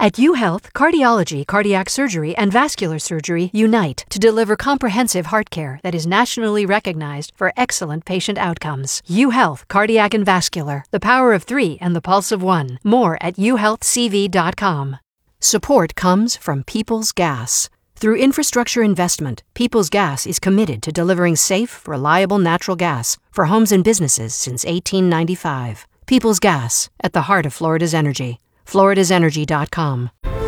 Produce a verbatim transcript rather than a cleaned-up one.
At UHealth, cardiology, cardiac surgery, and vascular surgery unite to deliver comprehensive heart care that is nationally recognized for excellent patient outcomes. UHealth, cardiac and vascular, the power of three and the pulse of one. More at u health c v dot com. Support comes from Peoples Gas. Through infrastructure investment, Peoples Gas is committed to delivering safe, reliable natural gas for homes and businesses since eighteen ninety-five. Peoples Gas, at the heart of Florida's energy. floridas energy dot com.